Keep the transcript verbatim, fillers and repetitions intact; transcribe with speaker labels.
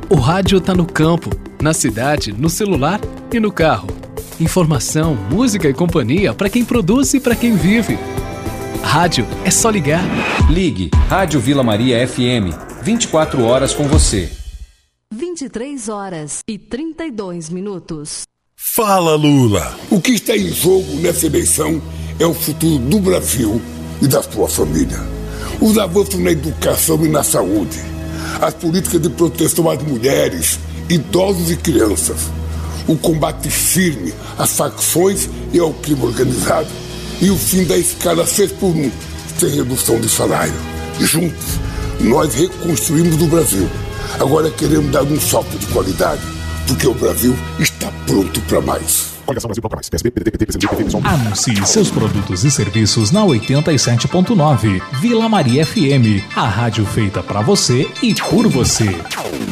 Speaker 1: O rádio tá no campo, na cidade, no celular e no carro. Informação, música e companhia para quem produz e para quem vive. Rádio é só ligar.
Speaker 2: Ligue Rádio Vila Maria F M, vinte e quatro horas com você.
Speaker 3: vinte e três horas e trinta e dois minutos.
Speaker 4: Fala, Lula!
Speaker 5: O que está em jogo nessa eleição é o futuro do Brasil e da sua família. Os avanços na educação e na saúde, as políticas de proteção às mulheres, idosos e crianças, o combate firme às facções e ao crime organizado e o fim da escala seis por um, sem redução de salário. Juntos, nós reconstruímos o Brasil. Agora queremos dar um salto de qualidade, porque o Brasil está pronto para mais.
Speaker 6: Anuncie seus produtos e serviços na oitenta e sete ponto nove Vila Maria F M, a rádio feita para você e por você.